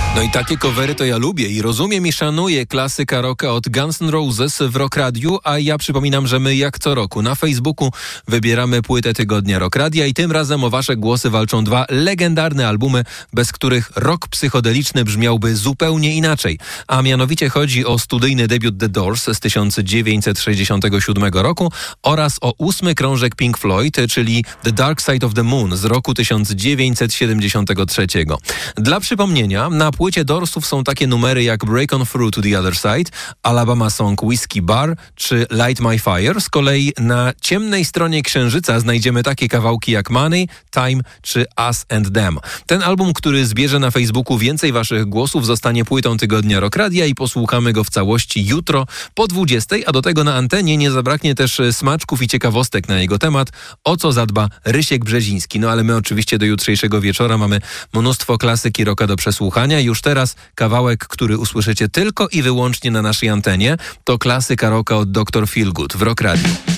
No i takie covery to ja lubię i rozumiem i szanuję klasyka rocka od Guns N' Roses w Rock Radiu, a ja przypominam, że my jak co roku na Facebooku wybieramy płytę tygodnia Rock Radia i tym razem o wasze głosy walczą dwa legendarne albumy, bez których rock psychodeliczny brzmiałby zupełnie inaczej. A mianowicie chodzi o studyjny debiut The Doors z 1967 roku oraz o 8. krążek Pink Floyd, czyli The Dark Side of the Moon z roku 1973. Dla przypomnienia, na płycie Doorsów są takie numery jak Break On Through to the Other Side, Alabama Song Whiskey Bar czy Light My Fire. Z kolei na ciemnej stronie księżyca znajdziemy takie kawałki jak Money, Time czy Us and Them. Ten album, który zbierze na Facebooku więcej waszych głosów, zostanie płytą tygodnia Rock Radia i posłuchamy go w całości jutro po 20, a do tego na antenie nie zabraknie też smaczków i ciekawostek na jego temat, o co zadba Rysiek Brzeziński. No ale my oczywiście do jutrzejszego wieczora mamy mnóstwo klasyki rocka do przesłuchania. Już teraz kawałek, który usłyszycie tylko i wyłącznie na naszej antenie, to klasyka rocka od Dr. Feelgood w Rock Radiu.